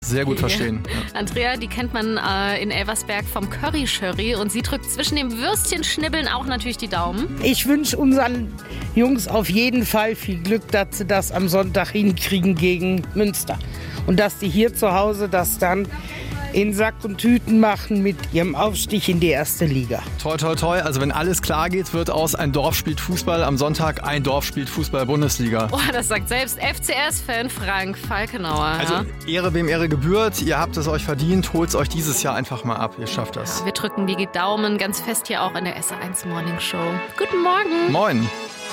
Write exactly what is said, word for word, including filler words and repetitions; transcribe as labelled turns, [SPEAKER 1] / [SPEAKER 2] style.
[SPEAKER 1] sehr gut verstehen.
[SPEAKER 2] Ja. Andrea, die kennt man äh, in Elversberg vom Curry-Sherry und sie drückt zwischen dem Würstchenschnibbeln auch natürlich die Daumen.
[SPEAKER 3] Ich wünsche unseren Jungs auf jeden Fall viel Glück, dass sie das am Sonntag hinkriegen gegen Münster. Und dass die hier zu Hause das dann in Sack und Tüten machen mit ihrem Aufstieg in die erste Liga.
[SPEAKER 1] Toi, toi, toi. Also wenn alles klar geht, wird aus ein Dorf spielt Fußball am Sonntag ein Dorf spielt Fußball Bundesliga.
[SPEAKER 2] Oh, das sagt selbst F C S-Fan Frank Falkenauer.
[SPEAKER 1] Also
[SPEAKER 2] ja.
[SPEAKER 1] Ehre wem Ehre gebührt. Ihr habt es euch verdient. Holt es euch dieses Jahr einfach mal ab. Ihr schafft das.
[SPEAKER 2] Wir drücken die Daumen ganz fest hier auch in der S eins Morning Show. Guten Morgen.
[SPEAKER 1] Moin.